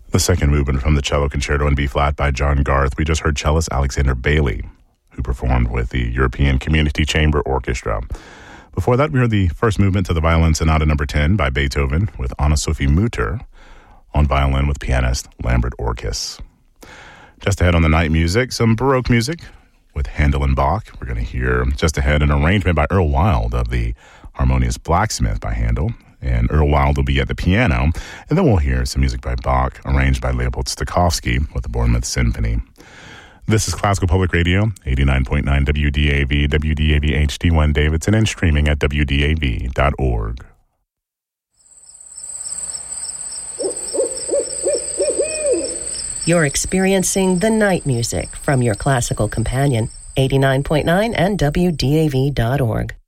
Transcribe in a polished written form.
The second movement from the Cello Concerto in B-flat by John Garth. We just heard cellist Alexander Bailey, who performed with the European Community Chamber Orchestra. Before that, we heard the first movement to the Violin Sonata No. 10 by Beethoven with Anna-Sophie Mutter on violin with pianist Lambert Orkis. Just ahead on the night music, some Baroque music with Handel and Bach. We're going to hear just ahead an arrangement by Earl Wild of the Harmonious Blacksmith by Handel. And Earl Wild will be at the piano. And then we'll hear some music by Bach, arranged by Leopold Stokowski with the Bournemouth Symphony. This is Classical Public Radio, 89.9 WDAV, WDAV HD1 Davidson, and streaming at WDAV.org. You're experiencing the night music from your classical companion, 89.9 and WDAV.org.